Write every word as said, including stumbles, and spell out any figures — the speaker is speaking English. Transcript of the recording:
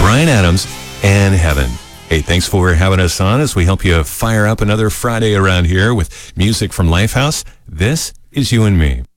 Bryan Adams and Heaven. Hey, thanks for having us on as we help you fire up another Friday around here with music from Lifehouse. This is You and Me.